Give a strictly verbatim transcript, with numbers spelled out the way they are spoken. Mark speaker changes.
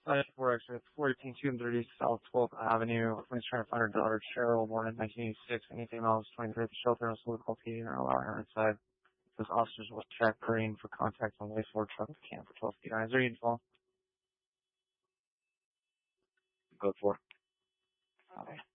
Speaker 1: Uh, we're actually at four eighteen two thirty South twelfth Avenue. Police trying to find her daughter, Cheryl, born in nineteen eighty-six. Any females, twenty-three at the shelter, and also call P D and are allowing her inside. Those officers will check green for contact on way forward truck camp for twelve feet. Is there info?
Speaker 2: Go for.
Speaker 1: Okay.